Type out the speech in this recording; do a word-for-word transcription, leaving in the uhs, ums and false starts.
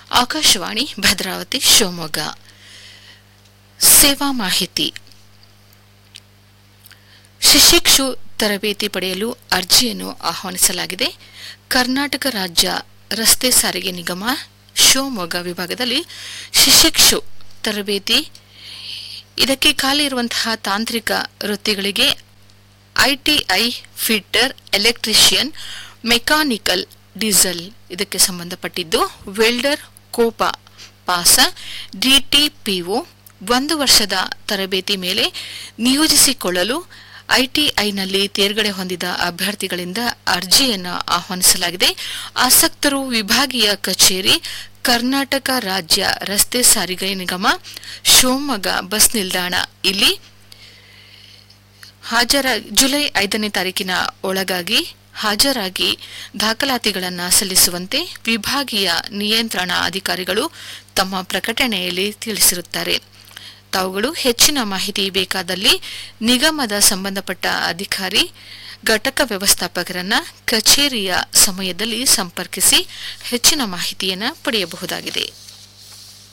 ಆಕಾಶವಾಣಿ ಭದ್ರಾವತಿ ಶಿವಮೊಗ್ಗ. ಸೇವಾ ಮಾಹಿತಿ. ಶಿಶಿಕ್ಷು ತರಬೇತಿ ಪಡೆಯಲು ಅರ್ಜಿಯನ್ನು ಆಹ್ವಾನಿಸಲಾಗಿದೆ. ಕರ್ನಾಟಕ ರಾಜ್ಯ ರಸ್ತೆ ಸಾರಿಗೆ ನಿಗಮ ಶಿವಮೊಗ್ಗ ವಿಭಾಗದಲ್ಲಿ ಶಿಶಿಕ್ಷು ತರಬೇತಿ ಇದಕ್ಕೆ ಖಾಲಿ ಇರುವಂತಹ ತಾಂತ್ರಿಕ ವೃತ್ತಿಗಳಿಗೆ ITI, fitter, electrician, mechanical, diesel ಇದಕ್ಕೆ ಸಂಬಂಧಪಟ್ಟಿದ್ದು, ವೆಲ್ಡರ್, ಕೋಪ ಪಾಸ, ಡಿಟಿಪಿಒ ಒಂದು ವರ್ಷದ ತರಬೇತಿ ಮೇಲೆ ನಿಯೋಜಿಸಿಕೊಳ್ಳಲು ಐಟಿಐನಲ್ಲಿ ತೇರ್ಗಡೆ ಹೊಂದಿದ ಅಭ್ಯರ್ಥಿಗಳಿಂದ ಅರ್ಜಿಯನ್ನು ಆಹ್ವಾನಿಸಲಾಗಿದೆ. ಆಸಕ್ತರು ವಿಭಾಗೀಯ ಕಚೇರಿ, ಕರ್ನಾಟಕ ರಾಜ್ಯ ರಸ್ತೆ ಸಾರಿಗೆ ನಿಗಮ, ಶಿವಮೊಗ್ಗ ಬಸ್ ನಿಲ್ದಾಣ ಇಲ್ಲಿ ಹಾಜರ ಜುಲೈ ಐದನೇ ತಾರೀಕಿನ ಒಳಗಾಗಿ ಹಾಜರಾಗಿ ದಾಖಲಾತಿಗಳನ್ನು ಸಲ್ಲಿಸುವಂತೆ ವಿಭಾಗೀಯ ನಿಯಂತ್ರಣ ಅಧಿಕಾರಿಗಳು ತಮ್ಮ ಪ್ರಕಟಣೆಯಲ್ಲಿ ತಿಳಿಸಿರುತ್ತಾರೆ. ತಾವುಗಳು ಹೆಚ್ಚಿನ ಮಾಹಿತಿ ಬೇಕಾದಲ್ಲಿ ನಿಗಮದ ಸಂಬಂಧಪಟ್ಟ ಅಧಿಕಾರಿ, ಘಟಕ ವ್ಯವಸ್ಥಾಪಕರನ್ನ ಕಚೇರಿಯ ಸಮಯದಲ್ಲಿ ಸಂಪರ್ಕಿಸಿ ಹೆಚ್ಚಿನ ಮಾಹಿತಿಯನ್ನು ಪಡೆಯಬಹುದಾಗಿದೆ.